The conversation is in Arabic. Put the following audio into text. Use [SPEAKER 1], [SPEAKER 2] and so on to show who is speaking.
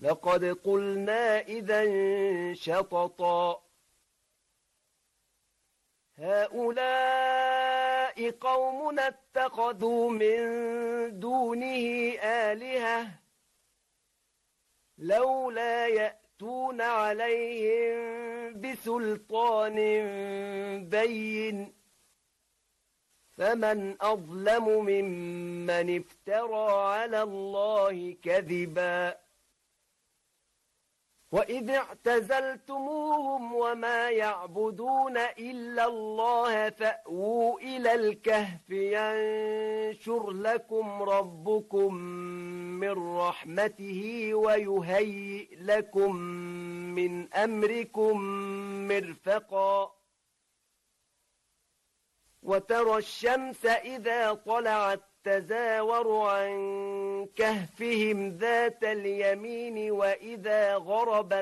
[SPEAKER 1] لقد قلنا إذا شططا هؤلاء قوم اتخذوا من دونه آلهة لولا يأتون عليهم بسلطان بين فمن أظلم ممن افترى على الله كذبا وإذ اعتزلتموهم وما يعبدون إلا الله فأووا إلى الكهف ينشر لكم ربكم من رحمته ويهيئ لكم من أمركم مرفقا وترى الشمس إذا طلعت تزاور عن كهفهم ذات اليمين وإذا غربت